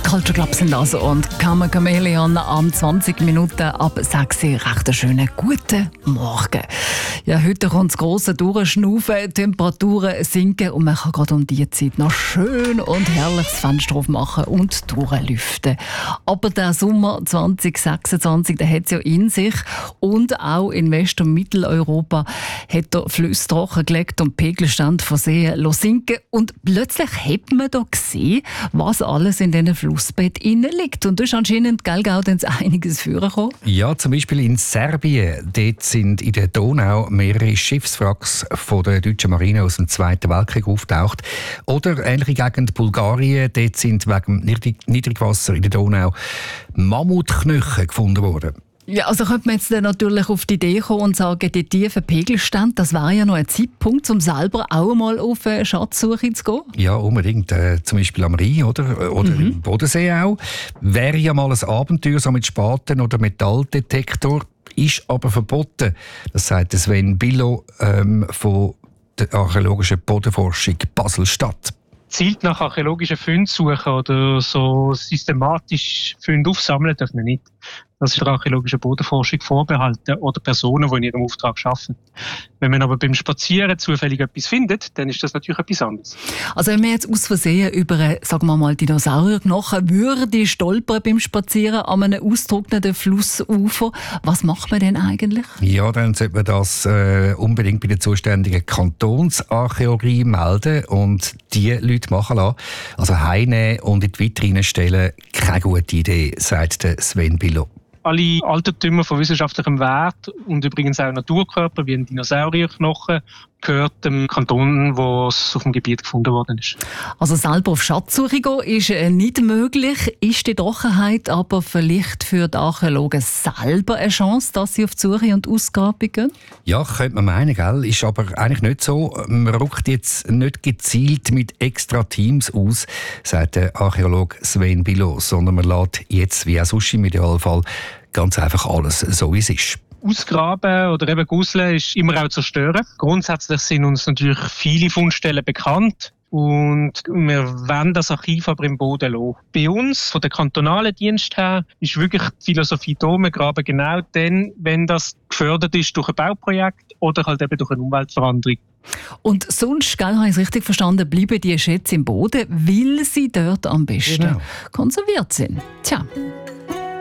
Culture Club sind das und Karma Chameleon am 20 Minuten ab 6 Uhr. Recht einen schönen guten Morgen. Ja, heute kommt das grosse Durchschnaufen, Temperaturen sinken und man kann gerade um diese Zeit noch schön und herrlich das Fenster aufmachen und durchlüften. Aber der Sommer 2026, der hat es ja in sich und auch in West- und Mitteleuropa hat der Flüsse trockengelegt und Pegelstand von Seen sinken. Und plötzlich hat man da gesehen, was alles in diesen Flussbett liegt. Und da ist anscheinend auch einiges vorgekommen. Ja, zum Beispiel in Serbien. Dort sind in der Donau mehrere Schiffswracks von der deutschen Marine aus dem Zweiten Weltkrieg auftaucht. Oder ähnliche Gegend Bulgarien. Dort sind wegen Niedrigwasser in der Donau Mammutknochen gefunden worden. Ja, also könnte man jetzt dann natürlich auf die Idee kommen und sagen, die tiefen Pegelstände, das wäre ja noch ein Zeitpunkt, um selber auch mal auf eine Schatzsuche zu gehen? Ja, unbedingt. Zum Beispiel am Rhein oder im Bodensee auch. Wäre ja mal ein Abenteuer so mit Spaten oder Metalldetektor, ist aber verboten. Das sagt Sven Billo von der archäologischen Bodenforschung Basel-Stadt. Gezielt nach archäologischen Funden suchen oder so systematisch Funde aufsammeln darf man nicht. Das ist der archäologischen Bodenforschung vorbehalten oder Personen, die in ihrem Auftrag arbeiten. Wenn man aber beim Spazieren zufällig etwas findet, dann ist das natürlich etwas anderes. Also wenn man jetzt aus Versehen über, sagen wir mal, Dinosaurierknochen würde stolpern beim Spazieren an einem ausgetrockneten Flussufer, was macht man denn eigentlich? Ja, dann sollte man das unbedingt bei der zuständigen Kantonsarchäologie melden und die Leute machen lassen. Also heimnehmen und in die Vitrine stellen, keine gute Idee, sagt der Sven Billo. Alle Altertümer von wissenschaftlichem Wert und übrigens auch Naturkörper wie ein Dinosaurierknochen gehört dem Kanton, wo es auf dem Gebiet gefunden worden ist. Also selber auf Schatzsuche gehen ist nicht möglich, ist die Trockenheit aber vielleicht für die Archäologen selber eine Chance, dass sie auf die Suche und Ausgrabung gehen? Ja, könnte man meinen, gell? Ist aber eigentlich nicht so. Man rückt jetzt nicht gezielt mit extra Teams aus, sagt der Archäologe Sven Billo, sondern man lässt jetzt, wie auch sonst im Idealfall, ganz einfach alles so, wie es ist. Ausgraben oder eben Gusseln ist immer auch zerstören. Grundsätzlich sind uns natürlich viele Fundstellen bekannt und wir wollen das Archiv aber im Boden lassen. Bei uns, von der kantonalen Dienst her, ist wirklich die Philosophie da, wir graben genau dann, wenn das gefördert ist durch ein Bauprojekt oder halt eben durch eine Umweltveränderung. Und sonst, habe ich es richtig verstanden, bleiben die Schätze im Boden, weil sie dort am besten konserviert sind. Tja.